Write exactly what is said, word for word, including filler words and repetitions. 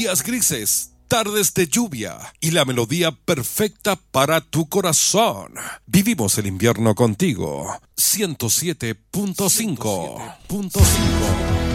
días grises, tardes de lluvia y la melodía perfecta para tu corazón. Vivimos el invierno contigo. ciento siete punto cinco.